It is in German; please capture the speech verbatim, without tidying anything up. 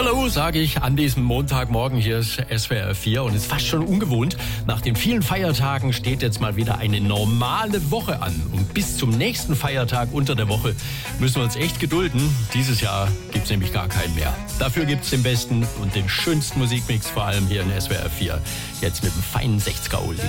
Hallo, sage ich an diesem Montagmorgen. Hier ist S W R vier und es ist fast schon ungewohnt. Nach den vielen Feiertagen steht jetzt mal wieder eine normale Woche an. Und bis zum nächsten Feiertag unter der Woche müssen wir uns echt gedulden. Dieses Jahr gibt es nämlich gar keinen mehr. Dafür gibt es den besten und den schönsten Musikmix, vor allem hier in S W R vier. Jetzt mit dem feinen sechziger Oldie.